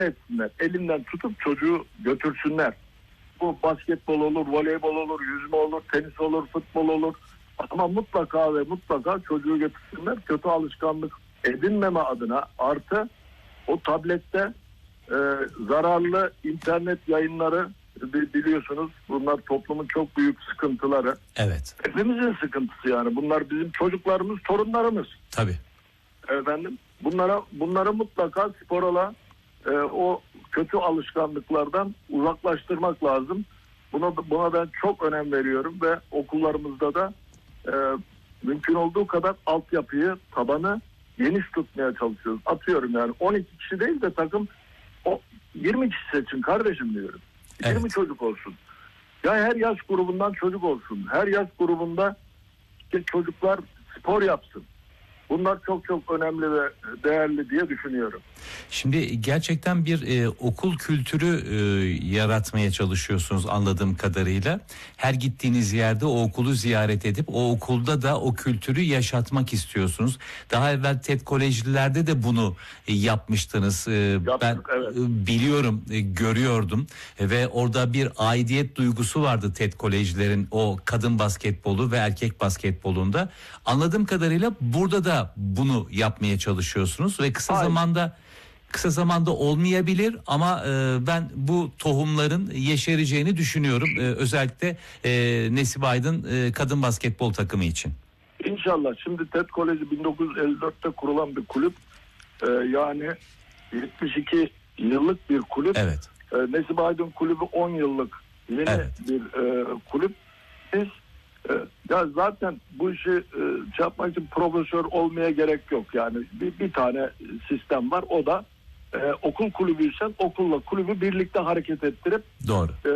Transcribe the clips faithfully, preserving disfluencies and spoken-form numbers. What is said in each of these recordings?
etsinler. Elinden tutup çocuğu götürsünler. Bu basketbol olur, voleybol olur, yüzme olur, tenis olur, futbol olur. Ama mutlaka ve mutlaka çocuğu götürsünler. Kötü alışkanlık edinmeme adına, artı o tablette e, zararlı internet yayınları biliyorsunuz. Bunlar toplumun çok büyük sıkıntıları. Evet. Hepimizin sıkıntısı yani. Bunlar bizim çocuklarımız, torunlarımız. Tabii. Efendim, bunlara bunları mutlaka spora, e, o kötü alışkanlıklardan uzaklaştırmak lazım. Buna buna ben çok önem veriyorum ve okullarımızda da e, mümkün olduğu kadar altyapıyı, tabanı geniş tutmaya çalışıyoruz. Atıyorum yani on iki kişi değil de takım o yirmi kişi seçin kardeşim diyorum. Evet. yirmi çocuk olsun. Ya her yaş grubundan çocuk olsun. Her yaş grubunda işte çocuklar spor yapsın. Bunlar çok çok önemli ve değerli diye düşünüyorum. Şimdi gerçekten bir e, okul kültürü e, yaratmaya çalışıyorsunuz anladığım kadarıyla. Her gittiğiniz yerde o okulu ziyaret edip o okulda da o kültürü yaşatmak istiyorsunuz. Daha evvel TED Kolejlilerde de bunu e, yapmıştınız. E, Yaptık, ben evet. e, biliyorum, e, görüyordum e, ve orada bir aidiyet duygusu vardı TED Kolejlilerin o kadın basketbolu ve erkek basketbolunda. Anladığım kadarıyla burada da bunu yapmaya çalışıyorsunuz ve kısa Aynen. zamanda kısa zamanda olmayabilir ama e, ben bu tohumların yeşereceğini düşünüyorum. E, özellikle e, Nesibe Aydın e, kadın basketbol takımı için. İnşallah. Şimdi TED Koleji bin dokuz yüz elli dörtte kurulan bir kulüp. Ee, yani yetmiş iki yıllık bir kulüp. Evet. Ee, Nesibe Aydın kulübü on yıllık yeni Evet. bir e, kulüp. Biz e, ya zaten bu işi e, şey yapmak için profesör olmaya gerek yok. Yani bir, bir tane sistem var. O da e, okul kulübüysen okulla kulübü birlikte hareket ettirip Doğru. e,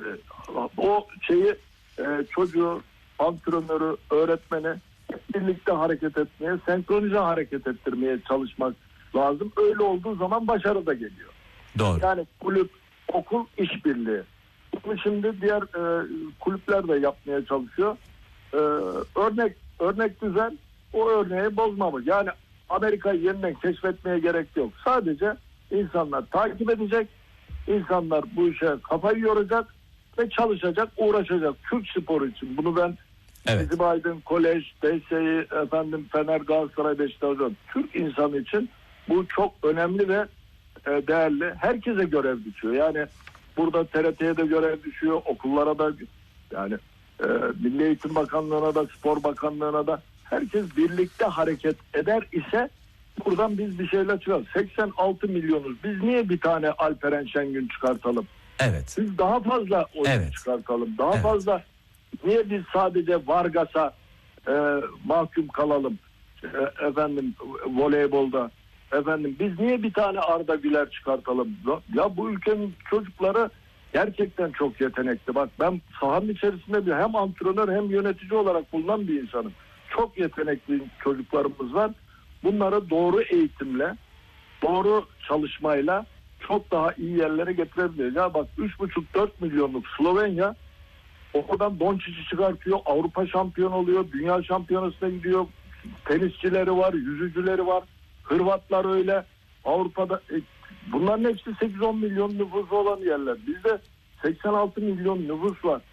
o şeyi e, çocuğu, antrenörü, öğretmeni birlikte hareket etmeye, senkronize hareket ettirmeye çalışmak lazım. Öyle olduğu zaman başarı da geliyor. Doğru. Yani kulüp, okul işbirliği. Bunu şimdi diğer e, kulüpler de yapmaya çalışıyor. E, örnek örnek güzel, o örneği bozmamak. Yani Amerika'yı yeniden keşfetmeye gerek yok. Sadece insanlar takip edecek, insanlar bu işe kafayı yoracak ve çalışacak, uğraşacak. Türk sporu için. Bunu ben Evet. Nesibe Aydın, Kolej, D S İ, efendim Fener, Galatasaray, Beşiktaş, Türk insanı için bu çok önemli ve e, değerli. Herkese görev düşüyor. Yani burada T R T'ye de görev düşüyor, okullara da, yani e, Milli Eğitim Bakanlığı'na da, Spor Bakanlığı'na da, herkes birlikte hareket eder ise buradan biz bir şeyler çıkarız. seksen altı milyonuz. Biz niye bir tane Alperen Şengün çıkartalım? Evet. Biz daha fazla oyun Evet. çıkartalım. Daha Evet. fazla, niye biz sadece Vargas'a e, mahkum kalalım? E, efendim voleybolda. Efendim biz niye bir tane Arda Güler çıkartalım? Ya bu ülkenin çocukları gerçekten çok yetenekli. Bak ben sahanın içerisinde bir hem antrenör hem yönetici olarak bulunan bir insanım. Çok yetenekli çocuklarımız var. Bunları doğru eğitimle, doğru çalışmayla çok daha iyi yerlere getirebiliriz. Ya bak üç buçuk dört milyonluk Slovenya oradan Doncic'i çıkartıyor. Avrupa şampiyonu oluyor. Dünya şampiyonasına gidiyor. Tenisçileri var, yüzücüleri var. Hırvatlar öyle. Avrupa'da e, bunların hepsi sekiz on milyon nüfusu olan yerler. Bizde seksen altı milyon nüfus var.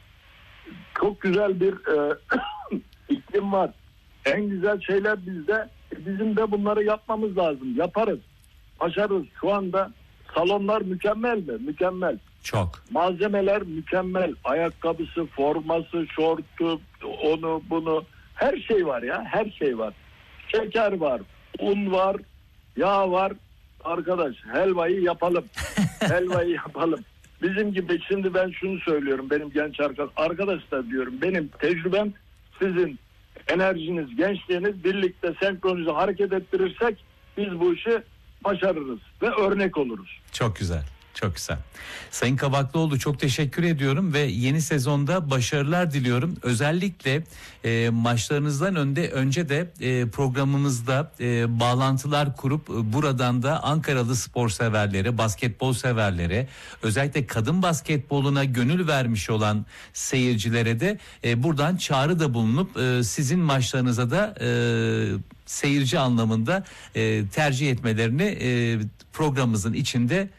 Çok güzel bir e, iklim var. En güzel şeyler bizde. E, bizim de bunları yapmamız lazım. Yaparız. Başarırız. Şu anda salonlar mükemmel mi? Mükemmel. Çok. Malzemeler mükemmel. Ayakkabısı, forması, şortu, onu bunu. Her şey var ya. Her şey var. Şeker var. Un var. Yağ var. Arkadaş helvayı yapalım. Helvayı yapalım. Bizim gibi şimdi ben şunu söylüyorum. Benim genç arkadaş, arkadaşlar diyorum. Benim tecrübem sizin enerjiniz, gençliğiniz birlikte senkronize hareket ettirirsek biz bu işi başarırız ve örnek oluruz. Çok güzel. Çok güzel. Sayın Kabaklıoğlu çok teşekkür ediyorum ve yeni sezonda başarılar diliyorum. Özellikle e, maçlarınızdan önde önce de e, programımızda e, bağlantılar kurup e, buradan da Ankaralı spor severlere, basketbol severlere, özellikle kadın basketboluna gönül vermiş olan seyircilere de e, buradan çağrı da bulunup e, sizin maçlarınıza da e, seyirci anlamında e, tercih etmelerini e, programımızın içinde